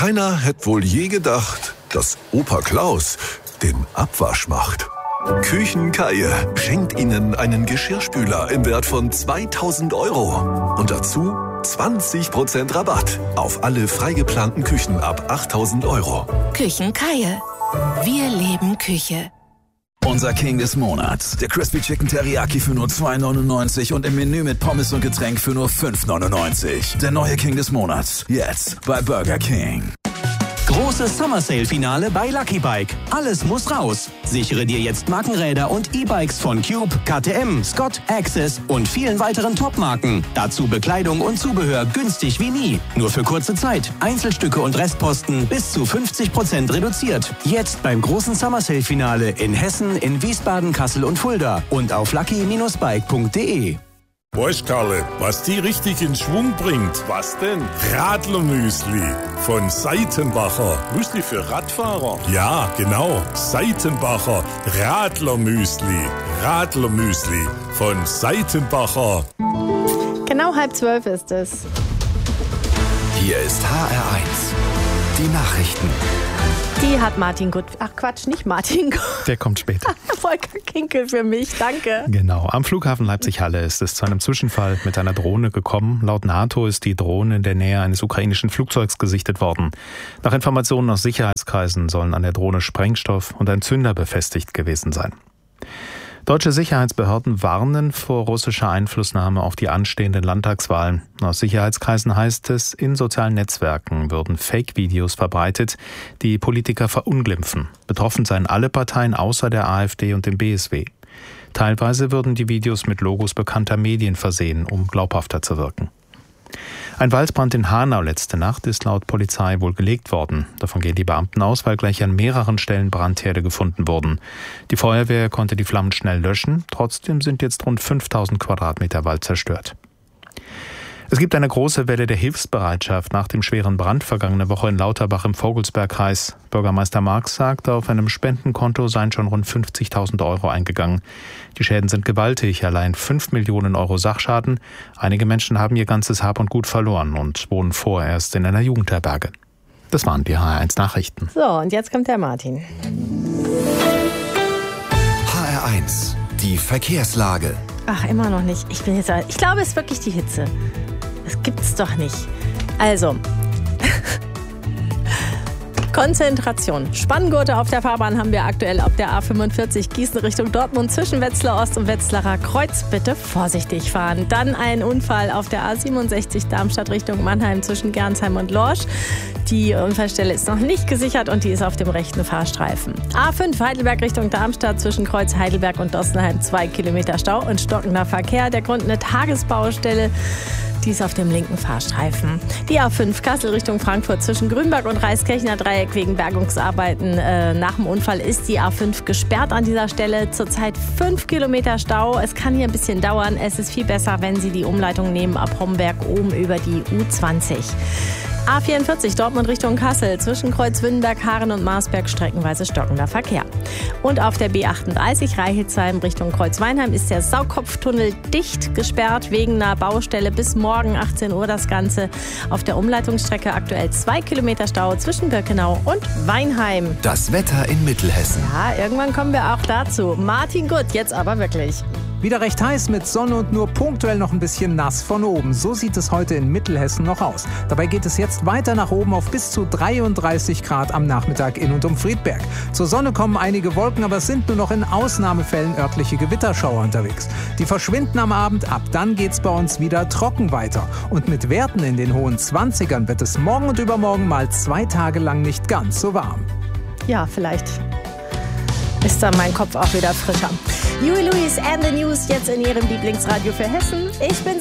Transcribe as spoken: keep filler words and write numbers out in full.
Keiner hätte wohl je gedacht, dass Opa Klaus den Abwasch macht. Küchenkaie schenkt Ihnen einen Geschirrspüler im Wert von zweitausend Euro. Und dazu zwanzig Prozent Rabatt auf alle freigeplanten Küchen ab achttausend Euro. Küchenkaie. Wir leben Küche. Unser King des Monats. Der Crispy Chicken Teriyaki für nur zwei neunundneunzig und im Menü mit Pommes und Getränk für nur fünf neunundneunzig. Der neue King des Monats. Jetzt bei Burger King. Großes Summer Sale Finale bei Lucky Bike. Alles muss raus. Sichere dir jetzt Markenräder und E-Bikes von Cube, K T M, Scott, Access und vielen weiteren Top-Marken. Dazu Bekleidung und Zubehör günstig wie nie. Nur für kurze Zeit. Einzelstücke und Restposten bis zu fünfzig Prozent reduziert. Jetzt beim großen Summer Sale Finale in Hessen, in Wiesbaden, Kassel und Fulda und auf lucky Bindestrich bike punkt de. Weißt Karle, was die richtig in Schwung bringt? Was denn? Radlermüsli von Seitenbacher. Müsli für Radfahrer? Ja, genau. Seitenbacher Radlermüsli. Radlermüsli von Seitenbacher. Genau halb zwölf ist es. Hier ist H R eins. Die Nachrichten. Die hat Martin Gut. Ach Quatsch, nicht Martin Gut. Der kommt später. Volker Kinkel für mich, danke. Genau, am Flughafen Leipzig-Halle ist es zu einem Zwischenfall mit einer Drohne gekommen. Laut NATO ist die Drohne in der Nähe eines ukrainischen Flugzeugs gesichtet worden. Nach Informationen aus Sicherheitskreisen sollen an der Drohne Sprengstoff und ein Zünder befestigt gewesen sein. Deutsche Sicherheitsbehörden warnen vor russischer Einflussnahme auf die anstehenden Landtagswahlen. Aus Sicherheitskreisen heißt es, in sozialen Netzwerken würden Fake-Videos verbreitet, die Politiker verunglimpfen. Betroffen seien alle Parteien außer der AfD und dem B S W. Teilweise würden die Videos mit Logos bekannter Medien versehen, um glaubhafter zu wirken. Ein Waldbrand in Hanau letzte Nacht ist laut Polizei wohl gelegt worden. Davon gehen die Beamten aus, weil gleich an mehreren Stellen Brandherde gefunden wurden. Die Feuerwehr konnte die Flammen schnell löschen. Trotzdem sind jetzt rund fünftausend Quadratmeter Wald zerstört. Es gibt eine große Welle der Hilfsbereitschaft nach dem schweren Brand vergangene Woche in Lauterbach im Vogelsbergkreis. Bürgermeister Marx sagte, auf einem Spendenkonto seien schon rund fünfzigtausend Euro eingegangen. Die Schäden sind gewaltig, allein fünf Millionen Euro Sachschaden. Einige Menschen haben ihr ganzes Hab und Gut verloren und wohnen vorerst in einer Jugendherberge. Das waren die H R eins Nachrichten. So, und jetzt kommt der Martin. H R eins, die Verkehrslage. Ach, immer noch nicht. Ich bin jetzt, ich glaube, es ist wirklich die Hitze. Das gibt's doch nicht. Also, Konzentration. Spanngurte auf der Fahrbahn haben wir aktuell auf der A fünfundvierzig Gießen Richtung Dortmund zwischen Wetzlar Ost und Wetzlarer Kreuz. Bitte vorsichtig fahren. Dann ein Unfall auf der A siebenundsechzig Darmstadt Richtung Mannheim zwischen Gernsheim und Lorsch. Die Unfallstelle ist noch nicht gesichert und die ist auf dem rechten Fahrstreifen. A fünf Heidelberg Richtung Darmstadt zwischen Kreuz Heidelberg und Dossenheim zwei Kilometer Stau und stockender Verkehr. Der Grund eine Tagesbaustelle. Die ist auf dem linken Fahrstreifen. Die A fünf Kassel Richtung Frankfurt zwischen Grünberg und Reiskirchner Dreieck wegen Bergungsarbeiten. Äh, nach dem Unfall ist die A fünf gesperrt an dieser Stelle. Zurzeit fünf Kilometer Stau. Es kann hier ein bisschen dauern. Es ist viel besser, wenn Sie die Umleitung nehmen ab Homberg oben über die U zwanzig. A vierundvierzig Dortmund Richtung Kassel zwischen Kreuzwünnenberg, Haaren und Marsberg streckenweise stockender Verkehr. Und auf der B achtunddreißig Reichelsheim Richtung Kreuzweinheim ist der Saukopftunnel dicht gesperrt wegen einer Baustelle bis morgen achtzehn Uhr das Ganze. Auf der Umleitungsstrecke aktuell zwei Kilometer Stau zwischen Birkenau und Weinheim. Das Wetter in Mittelhessen. Ja, irgendwann kommen wir auch dazu. Martin Gut, jetzt aber wirklich. Wieder recht heiß mit Sonne und nur punktuell noch ein bisschen nass von oben. So sieht es heute in Mittelhessen noch aus. Dabei geht es jetzt weiter nach oben auf bis zu dreiunddreißig Grad am Nachmittag in und um Friedberg. Zur Sonne kommen einige Wolken, aber es sind nur noch in Ausnahmefällen örtliche Gewitterschauer unterwegs. Die verschwinden am Abend, ab dann geht's bei uns wieder trocken weiter. Und mit Werten in den hohen zwanzigern wird es morgen und übermorgen mal zwei Tage lang nicht ganz so warm. Ja, vielleicht ist dann mein Kopf auch wieder frischer. Huey Lewis and the News jetzt in Ihrem Lieblingsradio für Hessen. Ich bin